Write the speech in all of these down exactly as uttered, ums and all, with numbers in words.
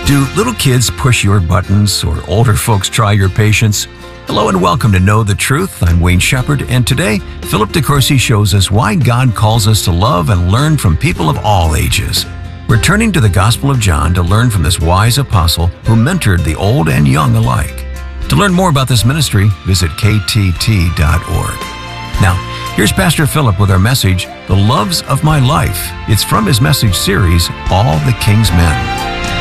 Do little kids push your buttons or older folks try your patience? Hello and welcome to Know the Truth. I'm Wayne Shepherd, and today Philip DeCourcy shows us why God calls us to love and learn from people of all ages. We're turning to the Gospel of John to learn from this wise apostle who mentored the old and young alike. To learn more about this ministry, visit k t t dot org. Now, here's Pastor Philip with our message, The Loves of My Life. It's from his message series, All the King's Men.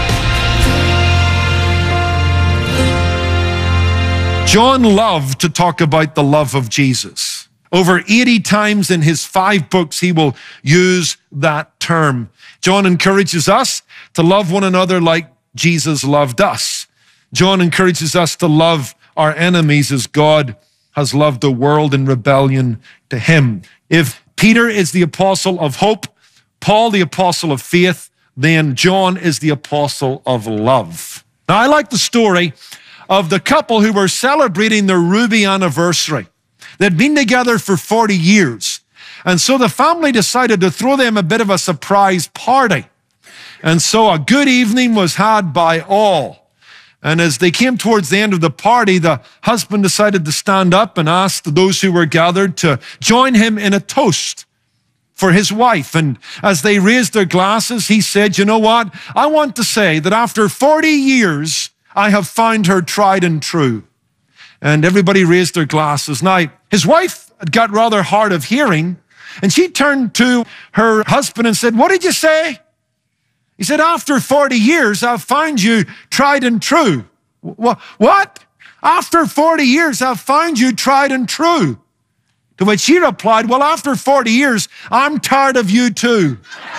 John loved to talk about the love of Jesus. Over eighty times in his five books, he will use that term. John encourages us to love one another like Jesus loved us. John encourages us to love our enemies as God has loved the world in rebellion to him. If Peter is the apostle of hope, Paul the apostle of faith, then John is the apostle of love. Now, I like the story of the couple who were celebrating their ruby anniversary. They'd been together for forty years. And so the family decided to throw them a bit of a surprise party. And so a good evening was had by all. And as they came towards the end of the party, the husband decided to stand up and ask those who were gathered to join him in a toast for his wife. And as they raised their glasses, he said, you know what? I want to say that after forty years, I have found her tried and true. And everybody raised their glasses. Now, his wife had got rather hard of hearing, and she turned to her husband and said, what did you say? He said, after forty years, I've found you tried and true. What? After forty years, I've found you tried and true. To which she replied, well, after forty years, I'm tired of you too.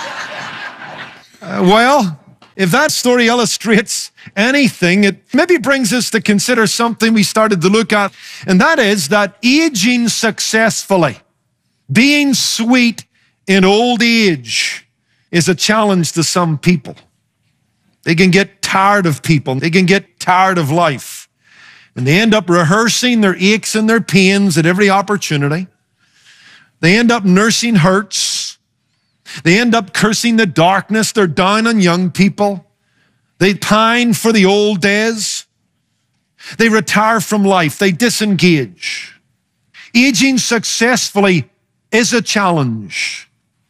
uh, well, if that story illustrates anything, it maybe brings us to consider something we started to look at, and that is that aging successfully, being sweet in old age, is a challenge to some people. They can get tired of people. They can get tired of life. And they end up rehearsing their aches and their pains at every opportunity. They end up nursing hurts. They end up cursing the darkness. They're down on young people. They pine for the old days. They retire from life. They disengage. Aging successfully is a challenge.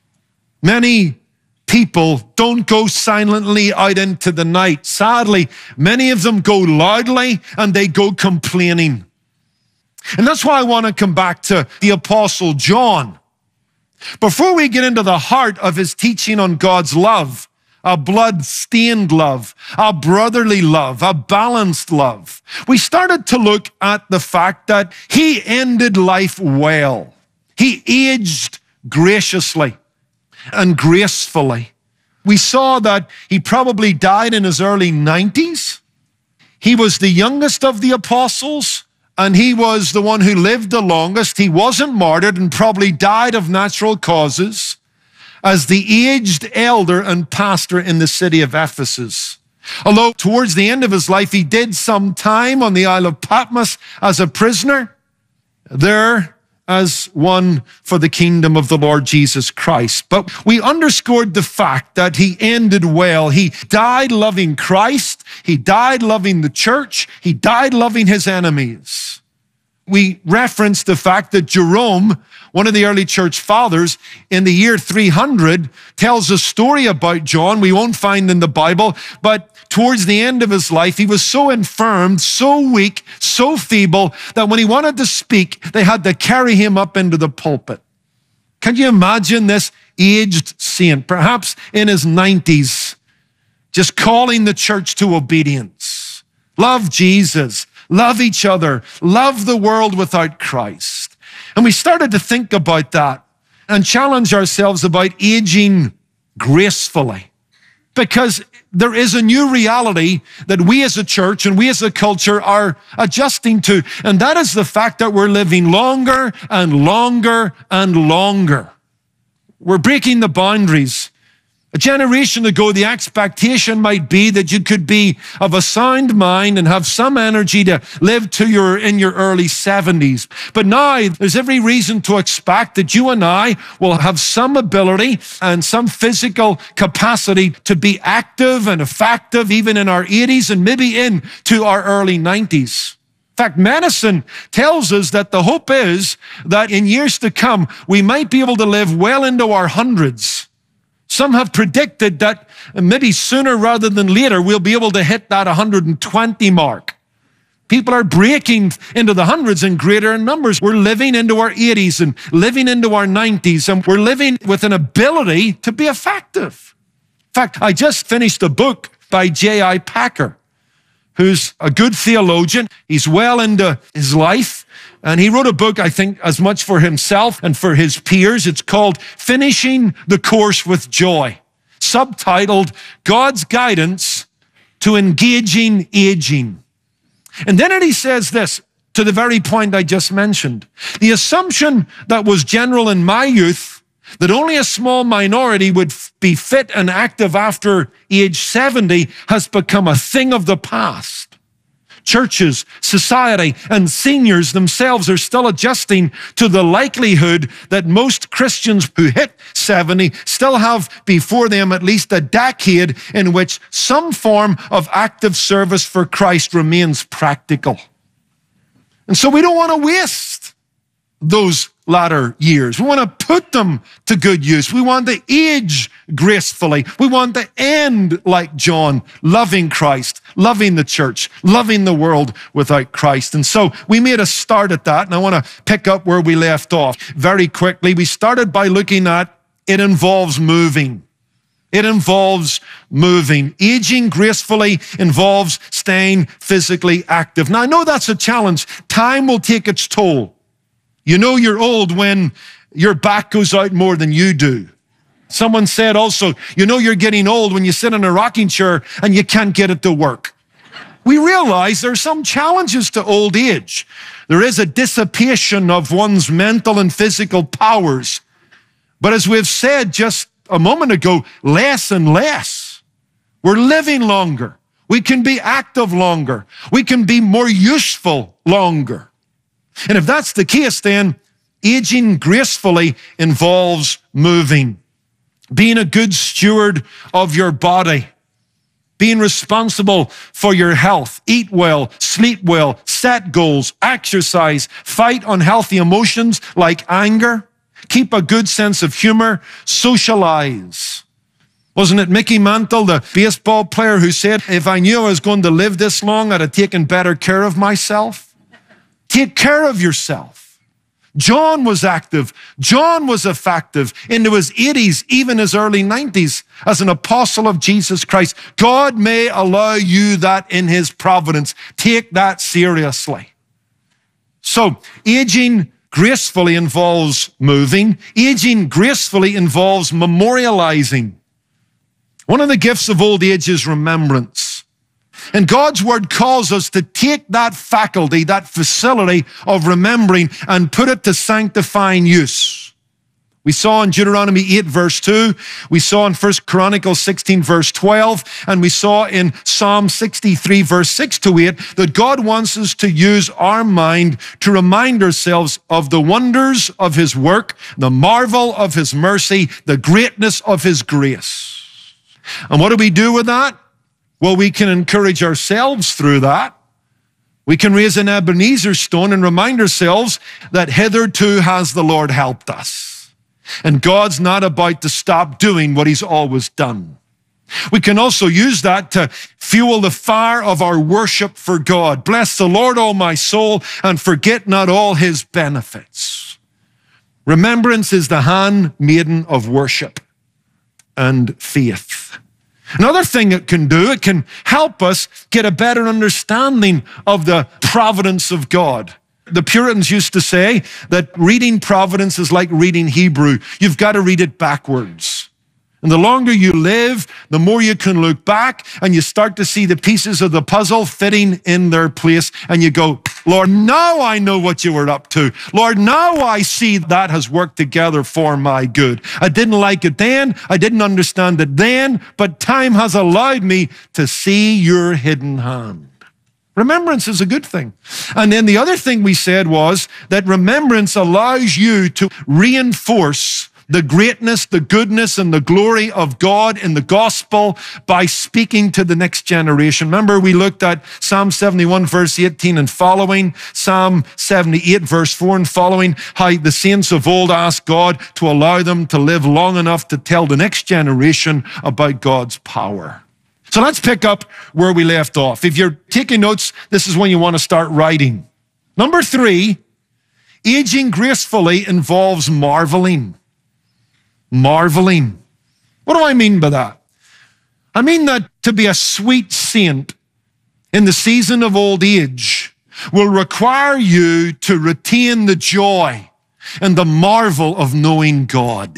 Many people don't go silently out into the night. Sadly, many of them go loudly and they go complaining. And that's why I want to come back to the Apostle John. Before we get into the heart of his teaching on God's love, a blood-stained love, a brotherly love, a balanced love, we started to look at the fact that he ended life well. He aged graciously and gracefully. We saw that he probably died in his early nineties. He was the youngest of the apostles, and he was the one who lived the longest. He wasn't martyred and probably died of natural causes as the aged elder and pastor in the city of Ephesus. Although towards the end of his life, he did some time on the Isle of Patmos as a prisoner, there as one for the kingdom of the Lord Jesus Christ. But we underscored the fact that he ended well. He died loving Christ. He died loving the church. He died loving his enemies. We referenced the fact that Jerome, one of the early church fathers, in the year three hundred, tells a story about John we won't find in the Bible, but towards the end of his life, he was so infirm, so weak, so feeble, that when he wanted to speak, they had to carry him up into the pulpit. Can you imagine this aged saint, perhaps in his nineties, just calling the church to obedience? Love Jesus, love each other, love the world without Christ. And we started to think about that and challenge ourselves about aging gracefully, because there is a new reality that we as a church and we as a culture are adjusting to, and that is the fact that we're living longer and longer and longer. We're breaking the boundaries A generation ago, the expectation might be that you could be of a sound mind and have some energy to live to your, in your early seventies. But now there's every reason to expect that you and I will have some ability and some physical capacity to be active and effective even in our eighties and maybe into our early nineties. In fact, medicine tells us that the hope is that in years to come, we might be able to live well into our hundreds. Some have predicted that maybe sooner rather than later, we'll be able to hit that one hundred twenty mark. People are breaking into the hundreds and greater numbers. We're living into our eighties and living into our nineties, and we're living with an ability to be effective. In fact, I just finished a book by J I Packer, who's a good theologian. He's well into his life. And he wrote a book, I think, as much for himself and for his peers. It's called Finishing the Course with Joy, subtitled God's Guidance to Engaging Aging. And then he says this, to the very point I just mentioned. The assumption that was general in my youth, that only a small minority would be fit and active after age seventy, has become a thing of the past. Churches, society, and seniors themselves are still adjusting to the likelihood that most Christians who hit seventy still have before them at least a decade in which some form of active service for Christ remains practical. And so we don't want to waste those latter years. We want to put them to good use. We want to age gracefully. We want to end like John, loving Christ, loving the church, loving the world without Christ. And so we made a start at that, and I want to pick up where we left off very quickly. We started by looking at it involves moving. It involves moving. Aging gracefully involves staying physically active. Now, I know that's a challenge. Time will take its toll. You know you're old when your back goes out more than you do. Someone said also, you know you're getting old when you sit in a rocking chair and you can't get it to work. We realize there are some challenges to old age. There is a dissipation of one's mental and physical powers. But as we've said just a moment ago, less and less. We're living longer. We can be active longer. We can be more useful longer. And if that's the case, then aging gracefully involves moving, being a good steward of your body, being responsible for your health, eat well, sleep well, set goals, exercise, fight unhealthy emotions like anger, keep a good sense of humor, socialize. Wasn't it Mickey Mantle, the baseball player, who said, if I knew I was going to live this long, I'd have taken better care of myself? Take care of yourself. John was active. John was effective into his eighties, even his early nineties, as an apostle of Jesus Christ. God may allow you that in his providence. Take that seriously. So, aging gracefully involves moving. Aging gracefully involves memorializing. One of the gifts of old age is remembrance. And God's word calls us to take that faculty, that facility of remembering, and put it to sanctifying use. We saw in Deuteronomy eight verse two, we saw in First Chronicles sixteen verse twelve, and we saw in Psalm sixty-three verse six to eight that God wants us to use our mind to remind ourselves of the wonders of his work, the marvel of his mercy, the greatness of his grace. And what do we do with that? Well, we can encourage ourselves through that. We can raise an Ebenezer stone and remind ourselves that hitherto has the Lord helped us. And God's not about to stop doing what he's always done. We can also use that to fuel the fire of our worship for God. Bless the Lord, O my soul, and forget not all his benefits. Remembrance is the handmaiden of worship and faith. Another thing it can do, it can help us get a better understanding of the providence of God. The Puritans used to say that reading Providence is like reading Hebrew. You've got to read it backwards. And the longer you live, the more you can look back and you start to see the pieces of the puzzle fitting in their place. And you go, Lord, now I know what you were up to. Lord, now I see that has worked together for my good. I didn't like it then. I didn't understand it then, but time has allowed me to see your hidden hand. Remembrance is a good thing. And then the other thing we said was that remembrance allows you to reinforce the greatness, the goodness, and the glory of God in the gospel by speaking to the next generation. Remember, we looked at Psalm seventy-one, verse eighteen and following, Psalm seventy-eight, verse four and following, how the saints of old asked God to allow them to live long enough to tell the next generation about God's power. So let's pick up where we left off. If you're taking notes, this is when you want to start writing. Number three, aging gracefully involves marveling. Marveling. What do I mean by that? I mean that to be a sweet saint in the season of old age will require you to retain the joy and the marvel of knowing God,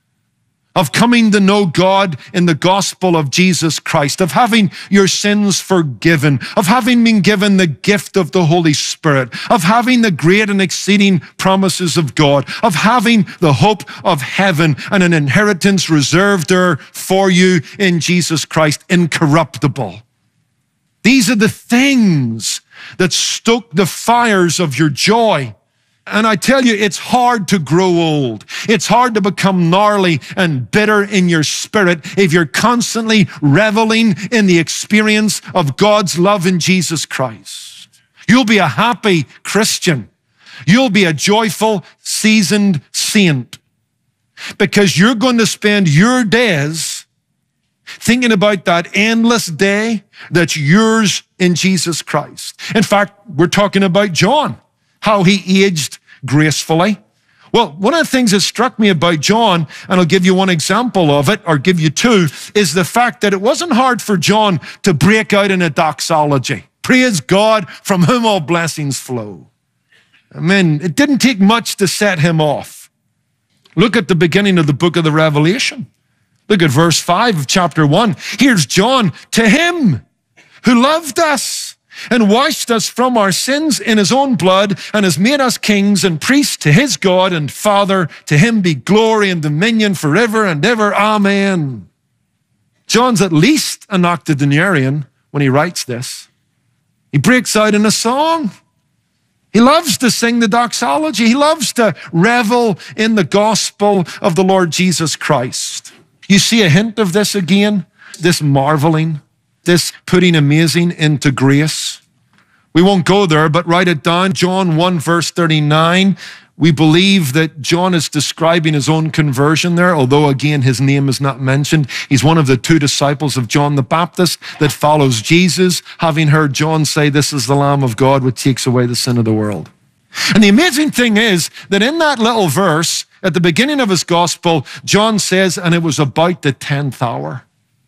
of coming to know God in the gospel of Jesus Christ, of having your sins forgiven, of having been given the gift of the Holy Spirit, of having the great and exceeding promises of God, of having the hope of heaven and an inheritance reserved there for you in Jesus Christ, incorruptible. These are the things that stoke the fires of your joy. And I tell you, it's hard to grow old. It's hard to become gnarly and bitter in your spirit if you're constantly reveling in the experience of God's love in Jesus Christ. You'll be a happy Christian. You'll be a joyful, seasoned saint because you're going to spend your days thinking about that endless day that's yours in Jesus Christ. In fact, we're talking about John, how he aged gracefully. Well, one of the things that struck me about John, and I'll give you one example of it, or give you two, is the fact that it wasn't hard for John to break out in a doxology. Praise God, from whom all blessings flow. I mean, it didn't take much to set him off. Look at the beginning of the book of the Revelation. Look at verse five of chapter one. Here's John, to him who loved us and washed us from our sins in his own blood and has made us kings and priests to his God and Father. To him be glory and dominion forever and ever. Amen. John's at least an octogenarian when he writes this. He breaks out in a song. He loves to sing the doxology. He loves to revel in the gospel of the Lord Jesus Christ. You see a hint of this again, this marveling, this putting amazing into grace. We won't go there, but write it down. John one, verse thirty-nine. We believe that John is describing his own conversion there, although again, his name is not mentioned. He's one of the two disciples of John the Baptist that follows Jesus, having heard John say, "This is the Lamb of God which takes away the sin of the world." And the amazing thing is that in that little verse, at the beginning of his gospel, John says, and it was about the tenth hour.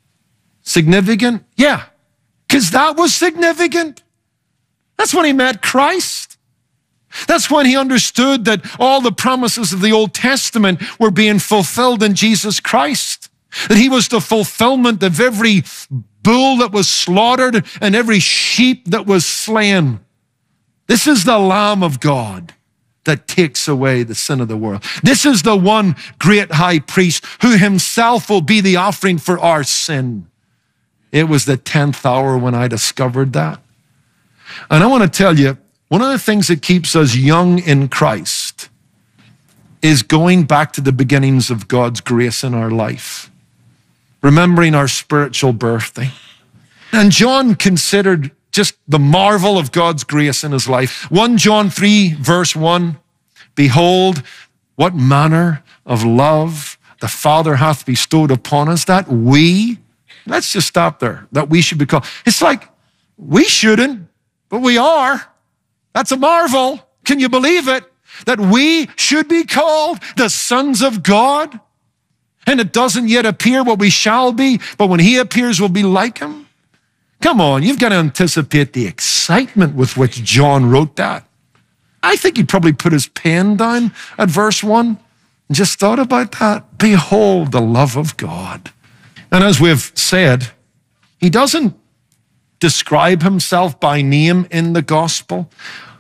Significant? Yeah, because that was significant. That's when he met Christ. That's when he understood that all the promises of the Old Testament were being fulfilled in Jesus Christ. That he was the fulfillment of every bull that was slaughtered and every sheep that was slain. This is the Lamb of God that takes away the sin of the world. This is the one great high priest who himself will be the offering for our sin. It was the tenth hour when I discovered that. And I want to tell you, one of the things that keeps us young in Christ is going back to the beginnings of God's grace in our life, remembering our spiritual birthday. And John considered just the marvel of God's grace in his life. First John three, verse one, behold, what manner of love the Father hath bestowed upon us, that we, let's just stop there, that we should be called. It's like, we shouldn't, but we are. That's a marvel. Can you believe it? That we should be called the sons of God. And it doesn't yet appear what we shall be, but when he appears, we'll be like him. Come on, you've got to anticipate the excitement with which John wrote that. I think he probably put his pen down at verse one. Just thought about that. Behold the love of God. And as we've said, he doesn't describe himself by name in the gospel,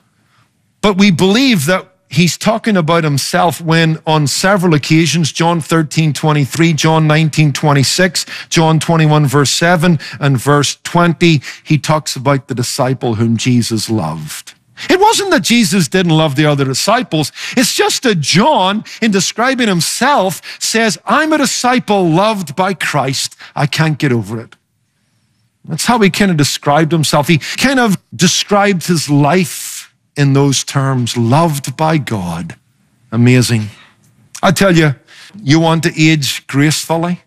but we believe that he's talking about himself when on several occasions, John thirteen twenty-three, John nineteen twenty-six, John twenty-one verse seven, and verse twenty, he talks about the disciple whom Jesus loved. It wasn't that Jesus didn't love the other disciples. It's just that John, in describing himself, says, I'm a disciple loved by Christ. I can't get over it. That's how he kind of described himself. He kind of described his life in those terms, loved by God. Amazing. I tell you, you want to age gracefully?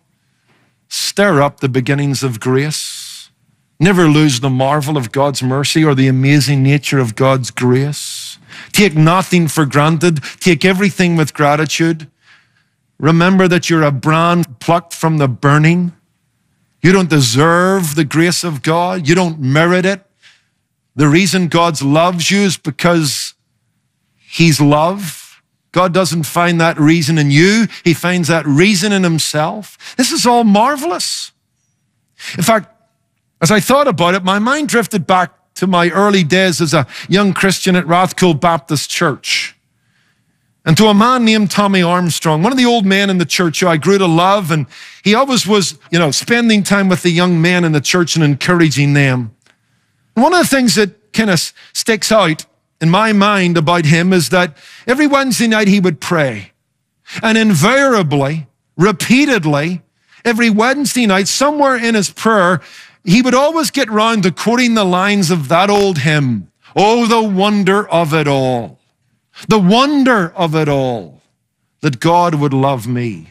Stir up the beginnings of grace. Never lose the marvel of God's mercy or the amazing nature of God's grace. Take nothing for granted. Take everything with gratitude. Remember that you're a brand plucked from the burning. You don't deserve the grace of God. You don't merit it. The reason God loves you is because he's love. God doesn't find that reason in you. He finds that reason in himself. This is all marvelous. In fact, as I thought about it, my mind drifted back to my early days as a young Christian at Rathcoole Baptist Church, and to a man named Tommy Armstrong, one of the old men in the church who I grew to love, and he always was, you know, spending time with the young men in the church and encouraging them. And one of the things that kind of sticks out in my mind about him is that every Wednesday night he would pray, and invariably, repeatedly, every Wednesday night, somewhere in his prayer, he would always get round to quoting the lines of that old hymn, oh, the wonder of it all, the wonder of it all, that God would love me.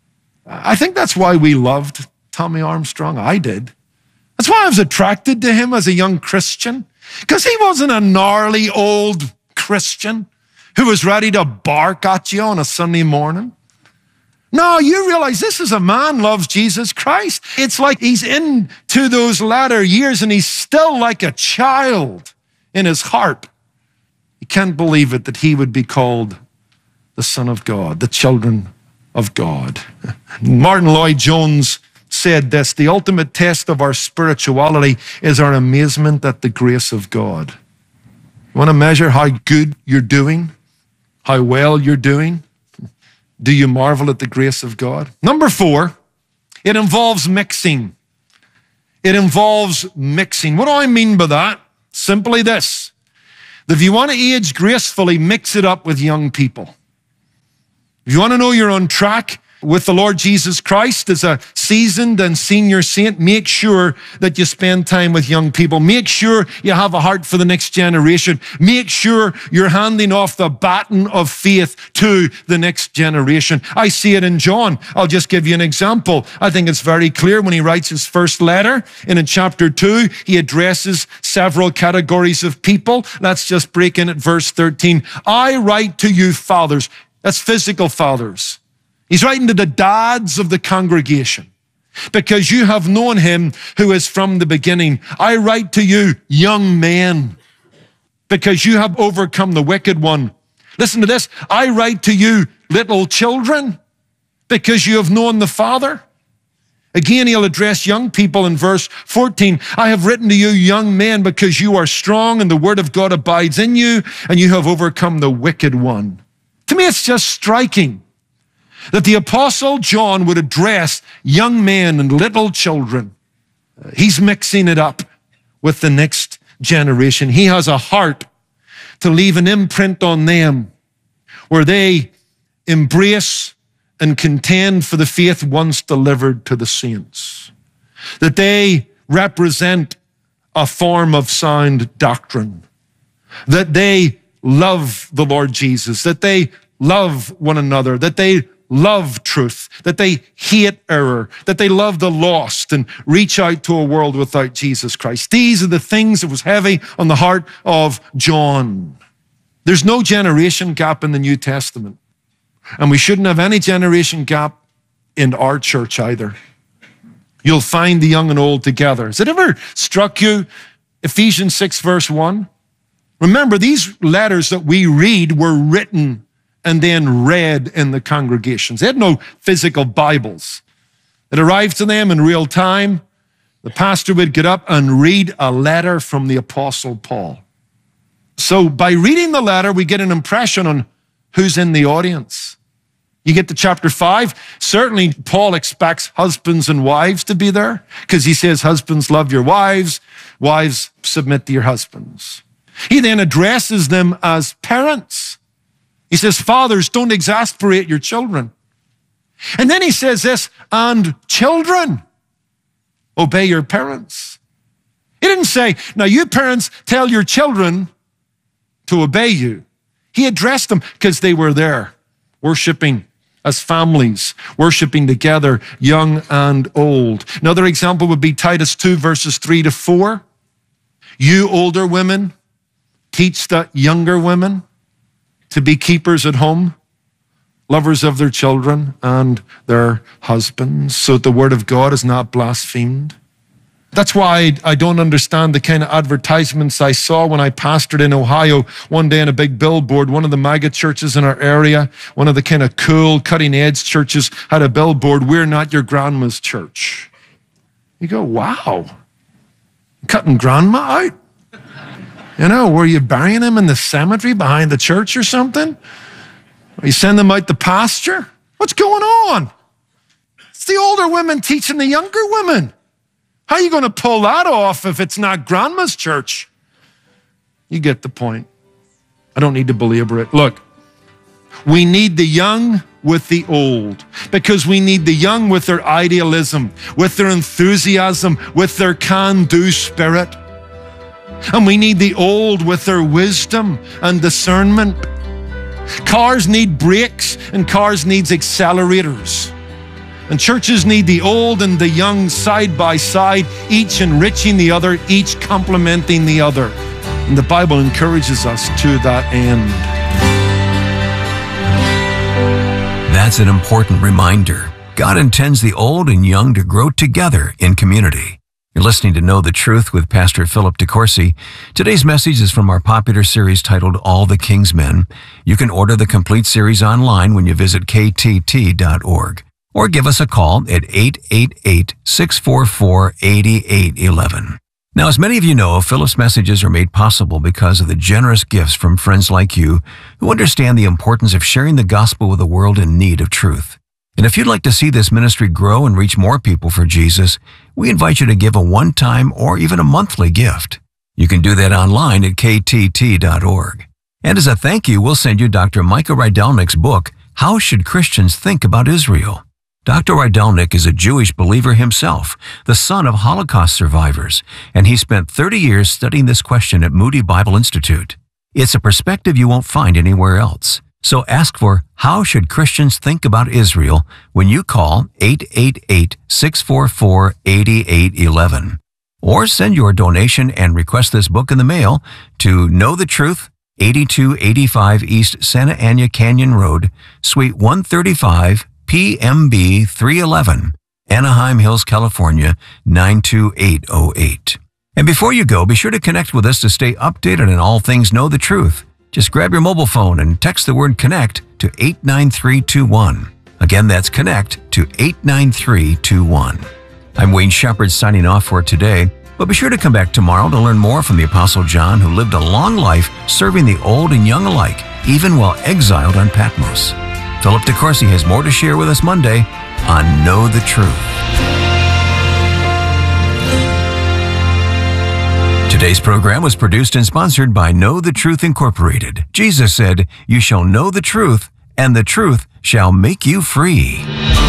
I think that's why we loved Tommy Armstrong. I did. That's why I was attracted to him as a young Christian, because he wasn't a gnarly old Christian who was ready to bark at you on a Sunday morning. No, you realize this is a man loves Jesus Christ. It's like he's into those latter years and he's still like a child in his heart. You can't believe it that he would be called the Son of God, the children of God. Martin Lloyd-Jones said this, the ultimate test of our spirituality is our amazement at the grace of God. You want to measure how good you're doing, how well you're doing? Do you marvel at the grace of God? Number four, it involves mixing. It involves mixing. What do I mean by that? Simply this. If you want to age gracefully, mix it up with young people. If you want to know you're on track with the Lord Jesus Christ as a seasoned and senior saint, make sure that you spend time with young people. Make sure you have a heart for the next generation. Make sure you're handing off the baton of faith to the next generation. I see it in John. I'll just give you an example. I think it's very clear when he writes his first letter. And in chapter two, he addresses several categories of people. Let's just break in at verse thirteen. I write to you, fathers. That's physical fathers. He's writing to the dads of the congregation, because you have known him who is from the beginning. I write to you, young men, because you have overcome the wicked one. Listen to this. I write to you, little children, because you have known the Father. Again, he'll address young people in verse fourteen. I have written to you, young men, because you are strong and the word of God abides in you, and you have overcome the wicked one. To me, it's just striking that the Apostle John would address young men and little children. He's mixing it up with the next generation. He has a heart to leave an imprint on them where they embrace and contend for the faith once delivered to the saints. That they represent a form of sound doctrine. That they love the Lord Jesus. That they love one another. That they love truth, that they hate error, that they love the lost and reach out to a world without Jesus Christ. These are the things that was heavy on the heart of John. There's no generation gap in the New Testament, and we shouldn't have any generation gap in our church either. You'll find the young and old together. Has it ever struck you, Ephesians six verse one? Remember, these letters that we read were written and then read in the congregations. They had no physical Bibles. It arrived to them in real time. The pastor would get up and read a letter from the Apostle Paul. So by reading the letter, we get an impression on who's in the audience. You get to chapter five, certainly Paul expects husbands and wives to be there because he says, husbands, love your wives, wives, submit to your husbands. He then addresses them as parents. He says, fathers, don't exasperate your children. And then he says this, and children, obey your parents. He didn't say, now you parents tell your children to obey you. He addressed them because they were there, worshiping as families, worshiping together, young and old. Another example would be Titus two, verses three to four. You older women, teach the younger women to be keepers at home, lovers of their children and their husbands, so that the word of God is not blasphemed. That's why I don't understand the kind of advertisements I saw when I pastored in Ohio one day in a big billboard. One of the mega churches in our area, one of the kind of cool cutting edge churches had a billboard, we're not your grandma's church. You go, wow, cutting grandma out? You know, were you burying him in the cemetery behind the church or something? Or you send them out to pasture? What's going on? It's the older women teaching the younger women. How are you going to pull that off if it's not grandma's church? You get the point. I don't need to belabor it. Look, we need the young with the old because we need the young with their idealism, with their enthusiasm, with their can-do spirit. And we need the old with their wisdom and discernment. Cars need brakes and cars needs accelerators. And churches need the old and the young side by side, each enriching the other, each complementing the other. And the Bible encourages us to that end. That's an important reminder. God intends the old and young to grow together in community. You're listening to Know the Truth with Pastor Philip DeCourcy. Today's message is from our popular series titled All the King's Men. You can order the complete series online when you visit K T T dot org. Or give us a call at eight eight eight, six four four, eight eight one one. Now, as many of you know, Philip's messages are made possible because of the generous gifts from friends like you who understand the importance of sharing the gospel with a world in need of truth. And if you'd like to see this ministry grow and reach more people for Jesus, we invite you to give a one-time or even a monthly gift. You can do that online at K T T dot org. And as a thank you, we'll send you Doctor Micah Rydelnik's book, How Should Christians Think About Israel? Doctor Rydelnik is a Jewish believer himself, the son of Holocaust survivors, and he spent thirty years studying this question at Moody Bible Institute. It's a perspective you won't find anywhere else. So ask for How Should Christians Think About Israel when you call eight eight eight, six four four, eight eight one one. Or send your donation and request this book in the mail to Know the Truth, eighty-two eighty-five East Santa Ana Canyon Road, Suite one thirty-five, P M B three eleven, Anaheim Hills, California, nine two eight oh eight. And before you go, be sure to connect with us to stay updated on all things Know the Truth. Just grab your mobile phone and text the word CONNECT to eight nine three two one. Again, that's CONNECT to eight nine three two one. I'm Wayne Shepherd signing off for today, but be sure to come back tomorrow to learn more from the Apostle John, who lived a long life serving the old and young alike, even while exiled on Patmos. Philip DeCourcy has more to share with us Monday on Know the Truth. Today's program was produced and sponsored by Know the Truth Incorporated. Jesus said, "You shall know the truth, and the truth shall make you free."